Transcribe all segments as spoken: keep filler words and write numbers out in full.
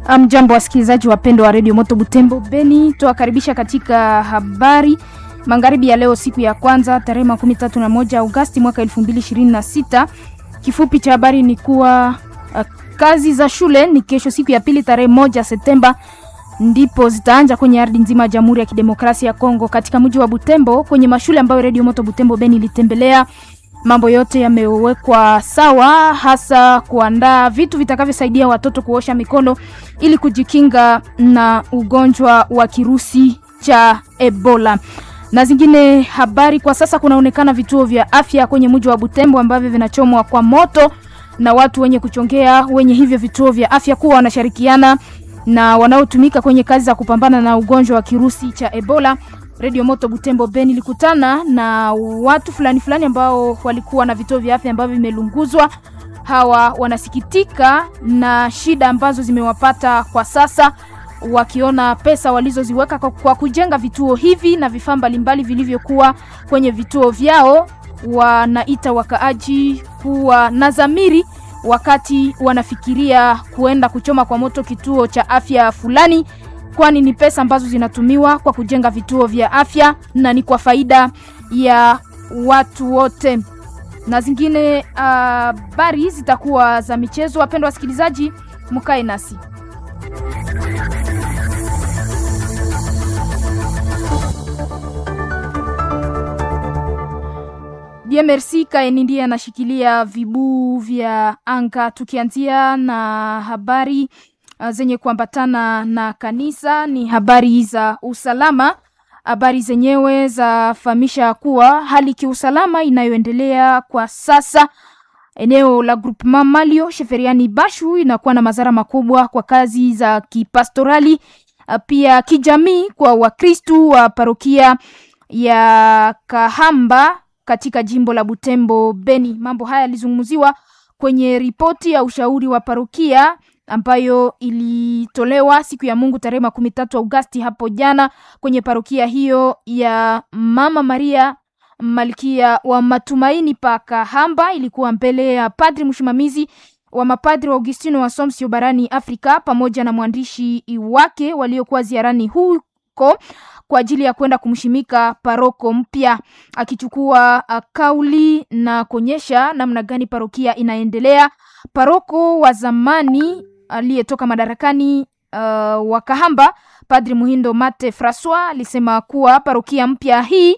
Mjambo wasikilizaji wapendwa wa Radio Moto Butembo Beni, tuwakaribisha katika habari magharibi ya leo, siku ya kwanza tarehe makumi tatu na moja Agosti mwaka elfu mbili ishirini na sita. Kifupi cha habari ni kuwa uh, kazi za shule ni kesho, siku ya pili tarehe moja Septemba ndipo zitaanza kwenye ardhi nzima ya Jamhuri ya Kidemokrasia ya Kongo. Katika mji wa Butembo, kwenye mashule ambayo Radio Moto Butembo Beni litembelea, mambo yote yamewekwa sawa, hasa kuandaa vitu vitakavyosaidia watoto kuosha mikono ili kujikinga na ugonjwa wa kirusi cha Ebola. Na zingine habari, kwa sasa kunaonekana vituo vya afya kwenye mji wa Butembo ambavyo vinachomwa kwa moto, na watu wenye kuchongea wenye hivyo vituo vya afya kuwa wanashirikiana na wanaotumika kwenye kazi za kupambana na ugonjwa wa kirusi cha Ebola. Radio Moto Butembo Beni likutana na watu fulani fulani ambao walikuwa na vituo vya afya ambavyo vimelunguzwa. Hawa wanasikitika na shida ambazo zimewapata kwa sasa, wakiona pesa walizoziweka kwa kujenga vituo hivi na vifaa mbalimbali vilivyokuwa kwenye vituo vyao, wanaita wakaaji kuwa na dhamiri wakati wanafikiria kuenda kuchoma kwa moto kituo cha afya fulani, kwani ni pesa ambazo zinatumiwa kwa kujenga vituo vya afya na ni kwa faida ya watu wote. Na zingine habari uh, zitakuwa za michezo. Wapendwa wasikilizaji, mkae nasi. D M R C Kaeni ndiye anashikilia vibu vya anga. Tukianzia na habari uh, zenye kuambatana na kanisa, ni habari za usalama. Habari zenyewe za fahamisha kuwa hali kiusalama inayoendelea kwa sasa eneo la groupement Malio Sheferiani Bashu inakuwa na madhara makubwa kwa kazi za kipastorali, uh, pia kijamii kwa Wakristo wa parokia ya Kahamba katika jimbo la Butembo Beni. Mambo haya yalizungumziwa kwenye ripoti ya ushauri wa parokia ambayo ilitolewa siku ya Mungu tarehe makumi tatu Agosti hapo jana kwenye parokia hiyo ya Mama Maria Malkia wa Matumaini pa Kahamba. Ilikuwa mbele ya padri msimamizi wa mapadri wa Augustino wa Somsio barani Afrika pamoja na mwandishi wake waliokuwa ziarani huko kwa ajili ya kwenda kumshimika paroko mpya, akichukua uh, kauli na kuonyesha namna gani parokia inaendelea. Paroko wa zamani aliyetoka madarakani uh, wa Kahamba, Padri Muhindo Mate François, alisema kuwa parokia mpya hii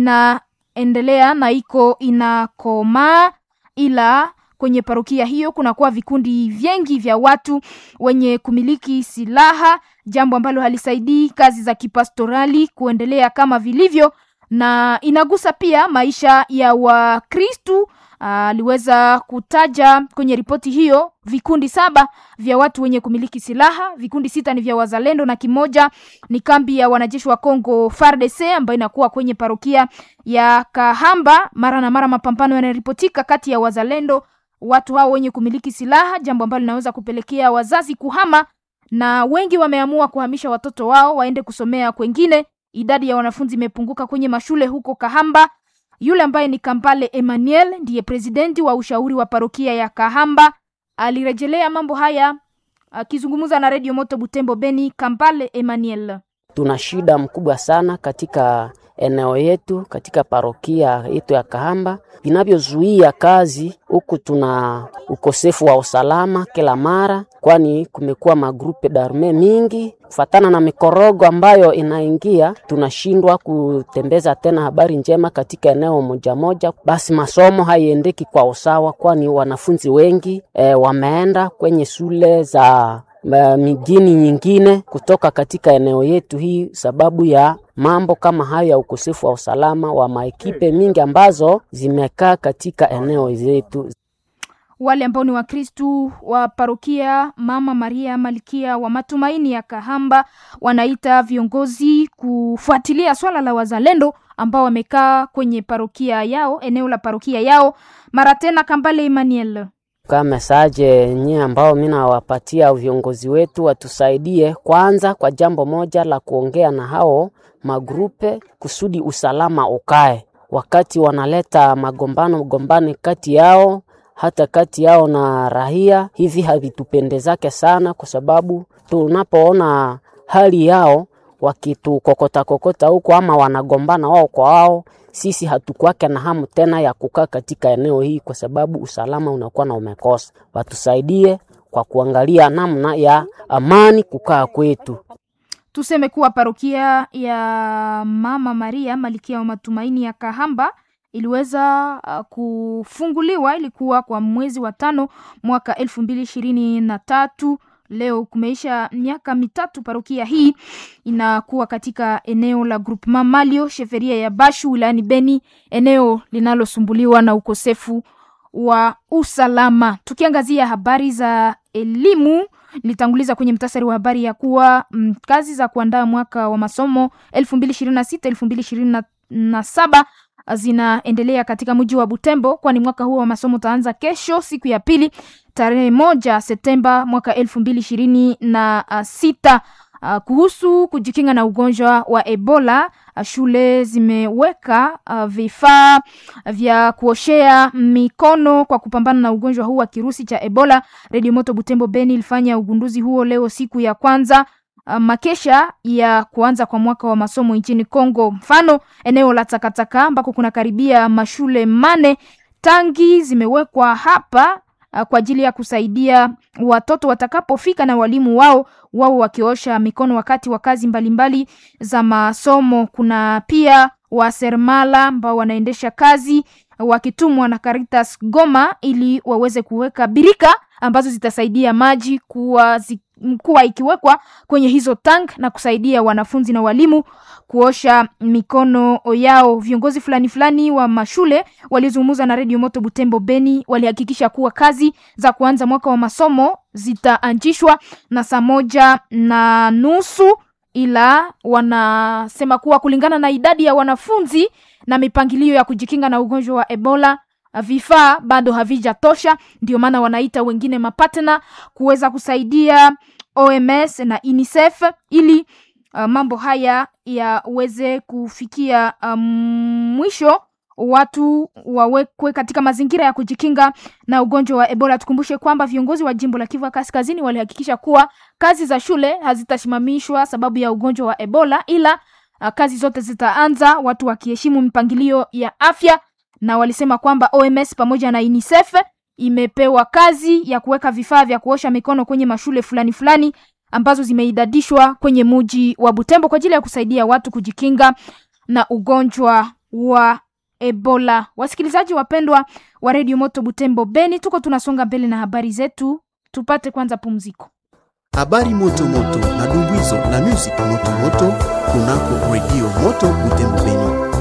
inaendelea na iko inakoma, ila kwenye parokia hiyo kunakuwa vikundi vingi vya watu wenye kumiliki silaha, jambo ambalo halisaidii kazi za kipastorali kuendelea kama vilivyo, na inagusa pia maisha ya Wakristo. Aliweza uh, kutaja kwenye ripoti hiyo vikundi saba vya watu wenye kumiliki silaha, vikundi sita ni vya wazalendo na kimoja ni kambi ya wanajeshi wa Kongo F A R D C ambayo inakuwa kwenye parokia ya Kahamba. Mara na mara mapambano yanaripotika kati ya wazalendo, watu hao wenye kumiliki silaha, jambo ambalo linaweza kupelekea wazazi kuhama, na wengi wameamua kuhamisha watoto wao waende kusomea kwengine. Idadi ya wanafunzi imepunguka kwenye mashule huko Kahamba. Yule ambaye ni Kampale Emmanuel ndiye presidenti wa ushauri wa parokia ya Kahamba, alirejelea mambo haya akizungumza na Radio Moto Butembo Beni. Kampale Emmanuel: tuna shida mkubwa sana katika eneo yetu, katika parokia yetu ya Kahamba, vinavyozuia kazi huku. Tuna ukosefu wa usalama kila mara, kwani kumekuwa magrupe d'arme mingi kufatana na mikorogo ambayo inaingia. Tunashindwa kutembeza tena habari njema katika eneo moja moja. Basi masomo haiendeki kwa usawa, kwani wanafunzi wengi e, wameenda kwenye shule za mijini nyingine kutoka katika eneo yetu hii, sababu ya mambo kama hayo ya ukosefu wa usalama wa maekipe mingi ambazo zimekaa katika eneo zetu. Wale ambao ni Wakristo wa parokia Mama Maria Malkia wa Matumaini ya Kahamba wanaita viongozi kufuatilia swala la wazalendo ambao wamekaa kwenye parokia yao, eneo la parokia yao. Mara tena Kambale Emmanuel: Kwa mesaje nye ambao mimi nawapatia viongozi wetu, watusaidie kwanza kwa jambo moja la kuongea na hao magrupe kusudi usalama ukae. Wakati wanaleta magombano gombani kati yao, hata kati yao na rahia. Hivi havitupendezake sana, kwa sababu tunapoona hali yao wakitu kokota kokota huko ama wanagombana wao kwa wao, sisi hatukwake na hamu tena ya kukaa katika eneo hii, kwa sababu usalama unakuwa na umekosa. Watusaidie kwa kuangalia namna ya amani kukaa kwetu. Tuseme kuwa parokia ya Mama Maria Malkia wa Matumaini ya Kahamba iliweza uh, kufunguliwa, ilikuwa kwa mwezi wa tano mwaka elfu mbili ishirini na tatu. Leo kumeisha miaka mitatu parokia hii inakuwa katika eneo la Groupement Malio, sheferia ya Bashu, wilayani Beni, eneo linalosumbuliwa na ukosefu wa usalama. Tukiangazia habari za elimu, nilitanguliza kwenye mtasari wa habari ya kuwa m, kazi za kuandaa mwaka wa masomo elfu mbili ishirini na sita elfu mbili ishirini na saba zinaendelea katika mji wa Butembo, kwani mwaka huo wa masomo utaanza kesho siku ya pili tarehe moja Septemba mwaka elfu mbili ishirini na sita. Uh, kuhusu kujikinga na ugonjwa wa Ebola, uh, shule zimeweka uh, vifaa vya kuoshea mikono kwa kupambana na ugonjwa huu wa kirusi cha Ebola. Radio Moto Butembo Beni ilifanya ugunduzi huo leo siku ya kwanza uh, makesha ya kuanza kwa mwaka wa masomo nchini Kongo. Mfano, eneo la Takataka ambako kuna karibia mashule mane, tangi zimewekwa hapa uh, kwa ajili ya kusaidia watoto watakapofika na walimu wao wao wakiosha mikono wakati wa kazi mbalimbali za masomo. Kuna pia wasermala ambao wanaendesha kazi wakitumwa na Caritas Goma ili waweze kuweka birika ambazo zitasaidia maji kuwa, zi, kuwa ikiwekwa kwenye hizo tank na kusaidia wanafunzi na walimu kuosha mikono yao. Viongozi fulani fulani wa mashule walizungumza na Radio Moto Butembo Beni, walihakikisha kuwa kazi za kuanza mwaka wa masomo zitaanzishwa na saa moja na nusu, ila wanasema kuwa kulingana na idadi ya wanafunzi na mipangilio ya kujikinga na ugonjwa wa Ebola, vifaa bado havijatosha. Ndio maana wanaita wengine mapatena kuweza kusaidia O M S na UNICEF ili uh, mambo haya yaweze kufikia um, mwisho, watu wawekwe katika mazingira ya kujikinga na ugonjwa wa Ebola. Tukumbushe kwamba viongozi wa jimbo la Kivu Kaskazini walihakikisha kuwa kazi za shule hazitasimamishwa sababu ya ugonjwa wa Ebola, ila uh, kazi zote zitaanza watu wakiheshimu mipangilio ya afya, na walisema kwamba O M S pamoja na UNICEF imepewa kazi ya kuweka vifaa vya kuosha mikono kwenye mashule fulani fulani ambazo zimeidadishwa kwenye mji wa Butembo kwa ajili ya kusaidia watu kujikinga na ugonjwa wa Ebola. Wasikilizaji wapendwa wa Radio Moto Butembo Beni, tuko tunasonga mbele na habari zetu. Tupate kwanza pumziko. Habari moto moto na dumbuizo na music moto moto kunako Radio Moto Butembo Beni.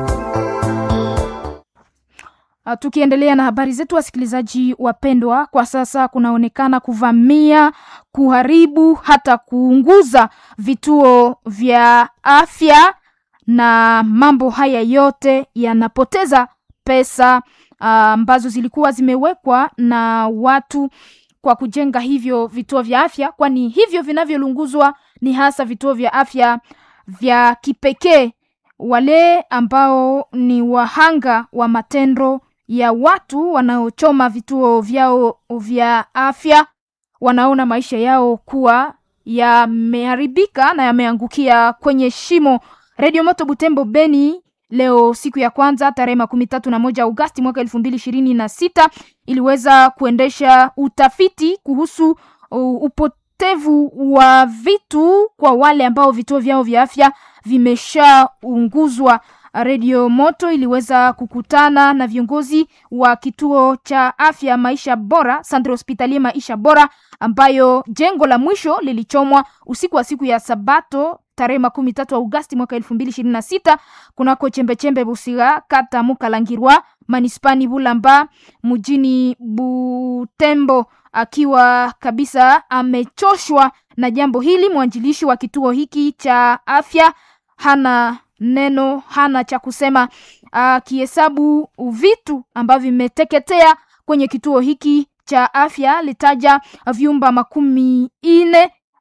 Uh, tukiendelea na habari zetu wasikilizaji wapendwa, kwa sasa kunaonekana kuvamia, kuharibu, hata kuunguza vituo vya afya, na mambo haya yote yanapoteza pesa ambazo uh, zilikuwa zimewekwa na watu kwa kujenga hivyo vituo vya afya, kwani hivyo vinavyolunguzwa ni hasa vituo vya afya vya kipekee. Wale ambao ni wahanga wa matendo ya watu wanaochoma vituo vyao vya afya wanaona maisha yao kuwa yameharibika na yameangukia kwenye shimo. Radio Moto Butembo Beni leo siku ya kwanza tarehe makumi tatu na moja Agosti mwaka elfu mbili ishirini na sita iliweza kuendesha utafiti kuhusu uh, upotevu wa vitu kwa wale ambao vituo vyao vya afya vimeshaunguzwa. Radio Moto iliweza kukutana na viongozi wa kituo cha afya Maisha Bora, Centre Hospitalier Maisha Bora, ambayo jengo la mwisho lilichomwa usiku wa siku ya Sabato tarehe makumi tatu Agosti mwaka elfu mbili ishirini na sita kunako chembe chembe Busiga, kata Mukalangirwa, manispani Bulamba, mjini Butembo. Akiwa kabisa amechoshwa na jambo hili, mwanjilishi wa kituo hiki cha afya hana neno, hana cha kusema, akihesabu vitu ambavyo vimeteketea kwenye kituo hiki cha afya. Litaja vyumba makumi ine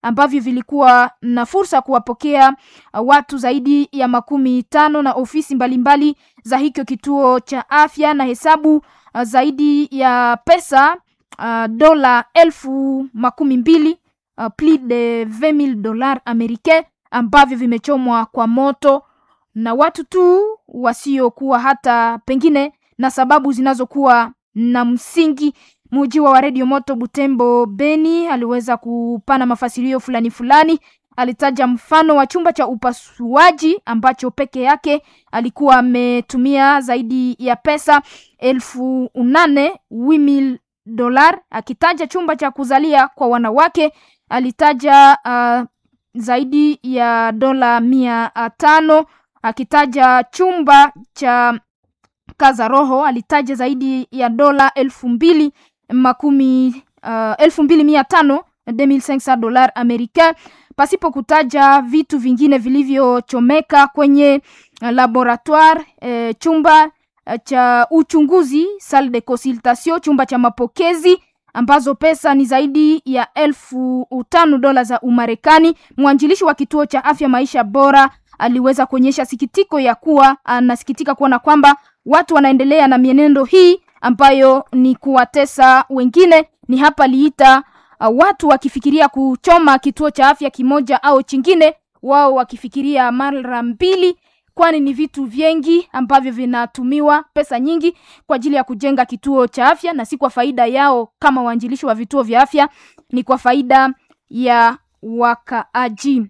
ambavyo vilikuwa na fursa kuwapokea watu zaidi ya makumi tano na ofisi mbalimbali mbali za hicho kituo cha afya, na hesabu zaidi ya pesa uh, dola elfu makumi mbili uh, plus de vingt mille dollars americains ambavyo vimechomwa kwa moto na watu tu wasiokuwa hata pengine na sababu zinazokuwa na msingi. Mujiwa wa Radio Moto Butembo Beni aliweza kupana mafasilio fulani fulani. Alitaja mfano wa chumba cha upasuaji ambacho peke yake alikuwa ametumia zaidi ya pesa elfu nane wimil dolar. Akitaja chumba cha kuzalia kwa wanawake alitaja uh, zaidi ya dola mia tano. Akitaja chumba cha kaza roho alitaja zaidi ya dola elfu mbili makumi uh, elfu mbili mia tano deux mille cinq cents dollars americains, pasipo kutaja vitu vingine vilivyochomeka kwenye uh, laboratoire, uh, chumba uh, cha uchunguzi, salle de consultation, chumba cha mapokezi ambazo pesa ni zaidi ya elfu tano dola za Umarekani. Mwanjilishi wa kituo cha afya Maisha Bora aliweza kuonyesha sikitiko ya kuwa anasikitika kuona kwamba watu wanaendelea na mienendo hii ambayo ni kuwatesa wengine. Ni hapa liita uh, watu wakifikiria kuchoma kituo cha afya kimoja au chingine, wao wakifikiria mara mbili, kwani ni vitu vingi ambavyo vinatumiwa pesa nyingi kwa ajili ya kujenga kituo cha afya, na si kwa faida yao kama waanjilishi wa vituo vya afya, ni kwa faida ya wakaaji.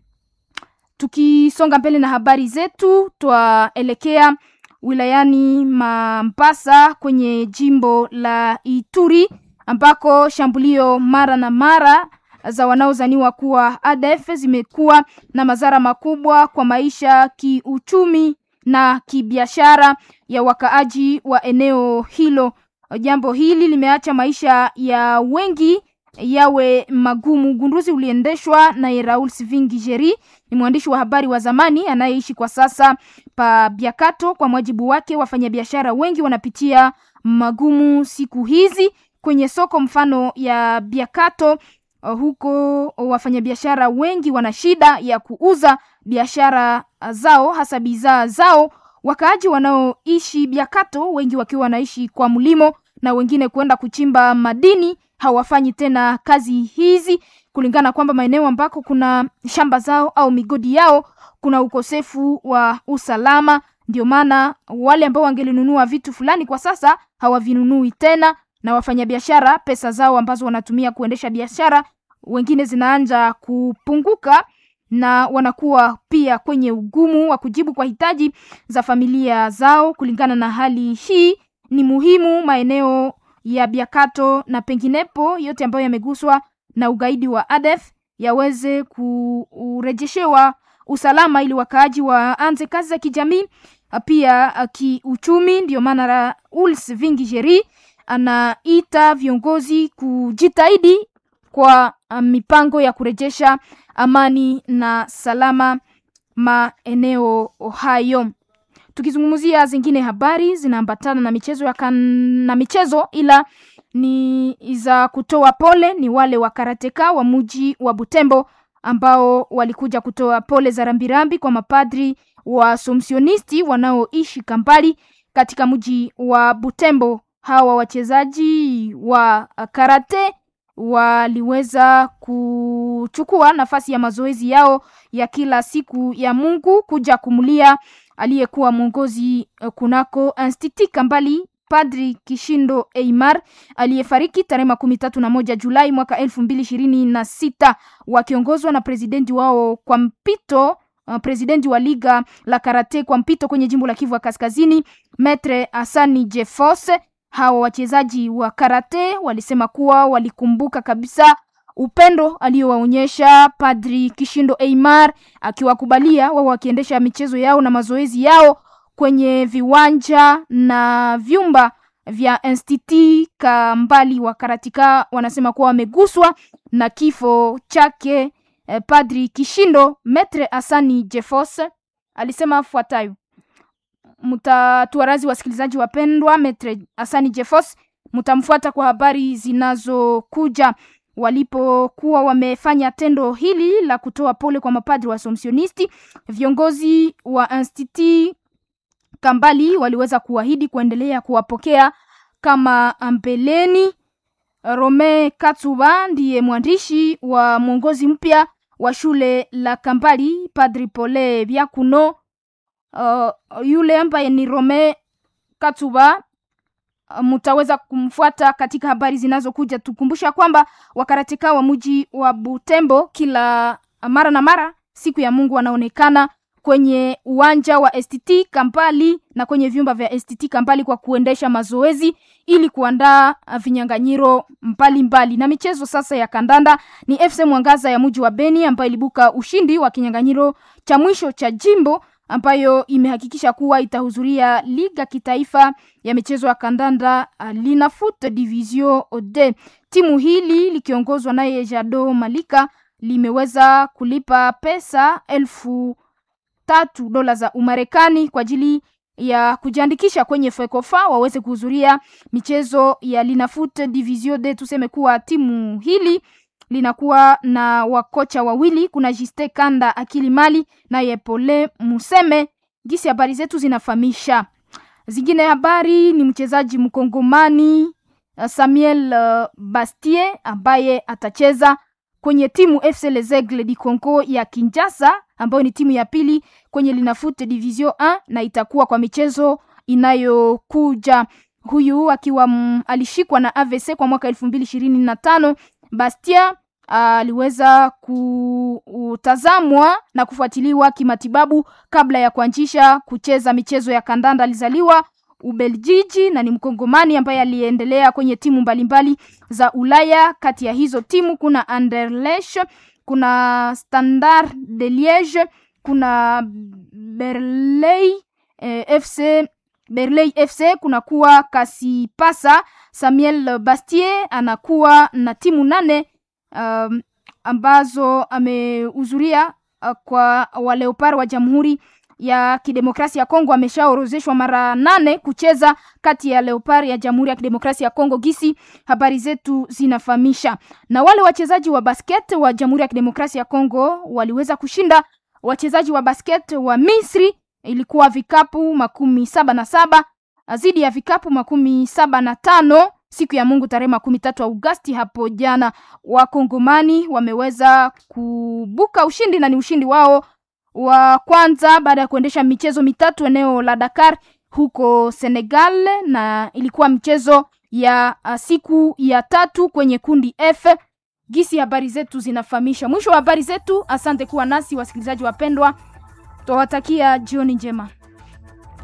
Tukisonga mbele na habari zetu, twaelekea wilayani Mambasa kwenye jimbo la Ituri ambako shambulio mara na mara za wanaozaniwa kuwa A D F zimekuwa na madhara makubwa kwa maisha, kiuchumi na kibiashara ya wakaaji wa eneo hilo. Jambo hili limeacha maisha ya wengi yawe magumu. Gunduzi uliendeshwa na Raoul Sivingi Jeri, ni mwandishi wa habari wa zamani anayeishi kwa sasa pa Biakato. Kwa mujibu wake, wafanyabiashara wengi wanapitia magumu siku hizi kwenye soko mfano ya Biakato. Huko wafanyabiashara wengi wana shida ya kuuza biashara zao, hasa bidhaa zao. Wakaaji wanaoishi Biakato wengi wakiwa wanaishi kwa mlimo na wengine kwenda kuchimba madini hawafanyi tena kazi hizi, kulingana kwamba maeneo ambako kuna shamba zao au migodi yao kuna ukosefu wa usalama. Ndio maana wale ambao wangelinunua vitu fulani kwa sasa hawavinunui tena, na wafanyabiashara pesa zao ambazo wanatumia kuendesha biashara wengine zinaanza kupunguka, na wanakuwa pia kwenye ugumu wa kujibu kwa hitaji za familia zao. Kulingana na hali hii, ni muhimu maeneo ya Biakato na penginepo yote ambayo yameguswa na ugaidi wa A D F yaweze kurejeshewa usalama ili wakaaji waanze kazi za kijamii pia kiuchumi. Ndio maana Raoul Sivingi Jeri anaita viongozi kujitahidi kwa mipango ya kurejesha amani na salama maeneo hayo. Tukizungumzia zingine habari zinaambatana na michezo ya kan... na michezo ila ni za kutoa pole. Ni wale wa karateka wa mji wa Butembo ambao walikuja kutoa pole za rambirambi kwa mapadri wa Somsionisti wanaoishi Kampali katika mji wa Butembo. Hawa wachezaji wa karate waliweza kuchukua nafasi ya mazoezi yao ya kila siku ya Mungu kuja kumulia aliyekuwa mwongozi kunako Institut Kambali, Padri Kishindo Eimar, aliyefariki tarehe makumi tatu na moja Julai mwaka elfu mbili ishirini na sita, wakiongozwa na presidenti wao kwa mpito, uh, presidenti wa liga la karate kwa mpito kwenye jimbo la Kivu Kaskazini, Maître Asani Jefos. Hawa wachezaji wa karate walisema kuwa walikumbuka kabisa upendo aliowaonyesha Padri Kishindo Eimar, akiwakubalia wao wakiendesha michezo yao na mazoezi yao kwenye viwanja na vyumba vya Institut Kambali. Wa karatika wanasema kuwa wameguswa na kifo chake eh, Padri Kishindo. Maître Asani Jefos alisema afuatayo. Mtatuarazi wasikilizaji wapendwa, Maître Asani Jefos mtamfuata kwa habari zinazokuja. walipokuwa wamefanya tendo hili la kutoa pole kwa mapadri wa Assumptionisti, viongozi wa Institut Kambali waliweza kuahidi kuendelea kuwapokea kama mbeleni. Rome Katsuba ndiye mwandishi wa mwongozi mpya wa shule la Kambali. Padri Pole Byakuno, uh, yule ambaye ni Rome Katsuba, uh, mutaweza kumfuata katika habari zinazokuja. Tukumbusha kwamba wakarateka wa mji wa Butembo kila mara na mara siku ya Mungu wanaonekana kwenye uwanja wa S T T Kampali na kwenye vyumba vya S T T Kampali kwa kuendesha mazoezi ili kuandaa vinyanganyiro mbalimbali. Na michezo sasa ya kandanda ni F C Mwangaza ya mji wa Beni ambayo ilibuka ushindi wa kinyanganyiro cha mwisho cha jimbo, ambayo imehakikisha kuwa itahudhuria liga kitaifa ya michezo ya kandanda Linafoot Division D. Timu hili likiongozwa naye Jado Malika limeweza kulipa pesa elfu tatu dola za Umarekani kwa ajili ya kujiandikisha kwenye FECOFA waweze kuhudhuria michezo ya Linafoot Division D. Tuseme kuwa timu hili linakuwa na wakocha wawili, kuna Jiste Kanda Akili Mali na Yepole Museme. Gisi habari zetu zinafahamisha. Zingine habari ni mchezaji mkongomani Samuel Bastier ambaye atacheza kwenye timu F C Les Aigles du Congo ya Kinshasa, ambayo ni timu ya pili kwenye Linafoot Division one na itakuwa kwa michezo inayokuja. Huyu akiwa m, alishikwa na A V C kwa mwaka elfu mbili ishirini na tano. Bastia aliweza kutazamwa na kufuatiliwa kimatibabu kabla ya kuanzisha kucheza michezo ya kandanda. Alizaliwa Ubeljiji na ni mkongomani ambaye aliendelea kwenye timu mbalimbali za Ulaya. Kati ya hizo timu kuna Anderlecht, kuna Standard de Liège, kuna Berlei eh, F C Berlei F C, kuna kuwa Kasipasa. Samuel Bastier anakuwa na timu nane um, ambazo amehudhuria uh, kwa wa Leopard wa Jamhuri ya Kidemokrasia ya Kongo. Ameshaorozeshwa mara nane kucheza kati ya Leopard ya Jamhuri ya Kidemokrasia ya Kongo. Gisi habari zetu zinafahamisha. Na wale wachezaji wa basket wa Jamhuri ya Kidemokrasia ya Kongo waliweza kushinda wachezaji wa basket wa Misri. Ilikuwa vikapu makumi saba na saba zidi ya vikapu makumi saba na tano siku ya Mungu tarehe makumi tatu Agosti hapo jana. Wakongomani wameweza kubuka ushindi na ni ushindi wao wa kwanza baada ya kuendesha michezo mitatu eneo la Dakar huko Senegal, na ilikuwa mchezo ya uh, siku ya tatu kwenye kundi F. Gisi habari zetu zinafahamisha. Mwisho wa habari zetu. Asante kuwa nasi wasikilizaji wapendwa. Tuwatakia jioni njema.